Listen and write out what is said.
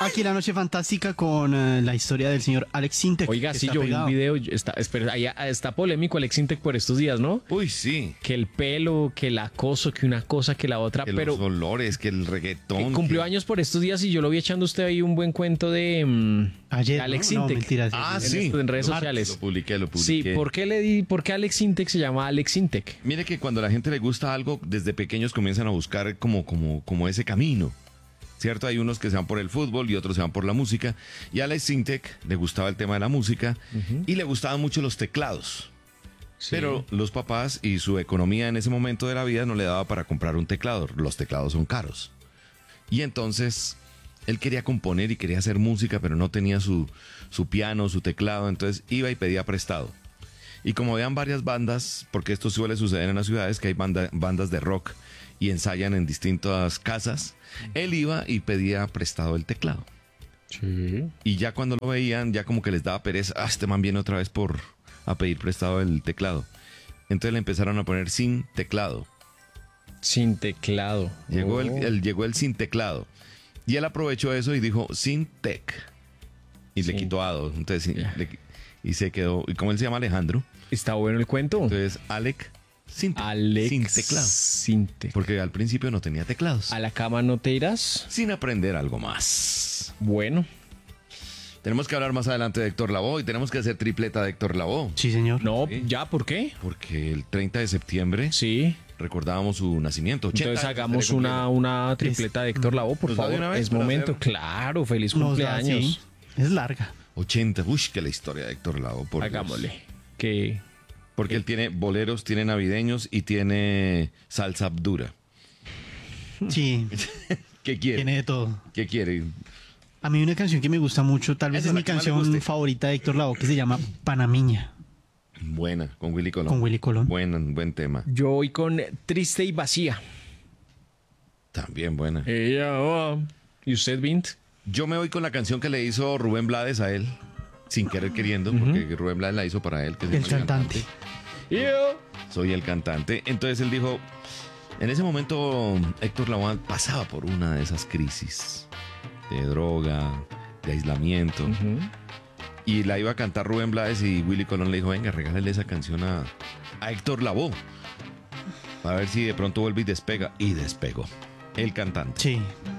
aquí la noche fantástica con la historia del señor Alex Sintek. Oiga, que sí, está yo vi un pegado. video, espera, ahí está polémico Alex Intec por estos días, ¿no? Uy, sí. Que el pelo, que el acoso, que una cosa, que la otra, Que pero los olores, que el reggaetón. cumplió que- años por estos días y yo lo vi echando usted ahí un buen cuento de Ayer, Alex ¿no? No, Intec. mentiras. Ah, en sí. en redes Lo- sociales. Lo publiqué. Sí, ¿por qué Alex Intec se llama Alex Intec? Mire que cuando a la gente le gusta algo, desde pequeños comienzan a buscar como ese camino. ¿Cierto? Hay unos que se van por el fútbol y otros se van por la música. Y a Alex Sintek le gustaba el tema de la música y le gustaban mucho los teclados. Sí. Pero los papás y su economía en ese momento de la vida no le daba para comprar un teclado. Los teclados son caros. Y entonces él quería componer y quería hacer música, pero no tenía su piano, su teclado. Entonces iba y pedía prestado. Y como vean varias bandas, porque esto suele suceder en las ciudades, que hay bandas de rock y ensayan en distintas casas, él iba y pedía prestado el teclado. Sí. Y ya cuando lo veían, ya como que les daba pereza, este man viene otra vez a pedir prestado el teclado. Entonces le empezaron a poner sin teclado. Sin teclado. Llegó Oh. llegó el sin teclado. Y él aprovechó eso y dijo sin tech. Y le Sin- quitó ado. Entonces, Ya. y se quedó. ¿Y cómo él se llama? Alejandro. Está bueno el cuento. Entonces, Alec Alex sin teclado. Sintek. Porque al principio no tenía teclados. ¿A la cama no te irás? Sin aprender algo más. Bueno. Tenemos que hablar más adelante de Héctor Lavoe y tenemos que hacer tripleta de Héctor Lavoe. Sí, señor. No, Sí. ¿ya? ¿Por qué? Porque el 30 de septiembre Sí. recordábamos su nacimiento. 80 Entonces años hagamos estaría cumpliendo. una tripleta de Héctor Lavoe, por ¿Nos da de favor. una vez Es para momento. hacer? Claro, feliz Nos da, cumpleaños. sí. Es larga. 80. Uy, que la historia de Héctor Lavoe. Por Dios. Hagámosle. Que Porque él tiene boleros, tiene navideños y tiene salsa dura. Sí, ¿Qué quiere? tiene de todo. ¿Qué quiere? A mí una canción que me gusta mucho, tal vez Esa es es la mi que más le canción guste. favorita de Héctor Lavoe, que se llama Panamiña, Buena, con Willy Colón. con Willy Colón. Buen tema. yo voy con Triste y Vacía. También buena. Ella va. ¿Y usted, Vint? Yo me voy con la canción que le hizo Rubén Blades a él, sin querer queriendo, porque Rubén Blades la hizo para él. Que se El llama cantante. Yo. Soy el cantante. Entonces él dijo, en ese momento Héctor Lavoe pasaba por una de esas crisis de droga, de aislamiento. Y la iba a cantar Rubén Blades y Willy Colón le dijo, venga, regálale esa canción a Héctor Lavoe. A ver si de pronto vuelve y despega. Y despegó. El cantante. Sí,